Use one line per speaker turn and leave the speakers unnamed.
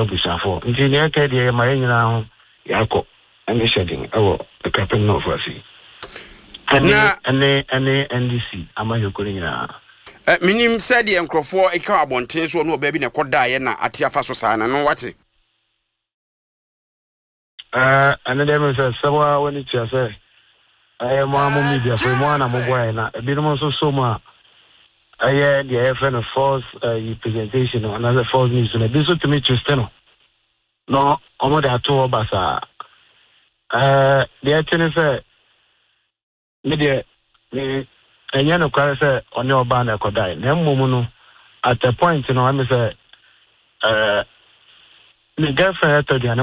busafo nti ne ka de ma nyina ho yakọ ene shedding ewo the captain of us ane NDC amayoko nyina
minim said the enkrofo e ka abonten so no ba bi ne koda ye na ate afa so saa na no wate
ane dem say sawa woni tia say ay mo media for mo na mo boy na bi no so ma ay the FN force presentation or another force news na bi so to me Christiano no omo da to obasa the thing say media enya no kware say one oba na kodai na mmom no at a point no I say the girlfriend to the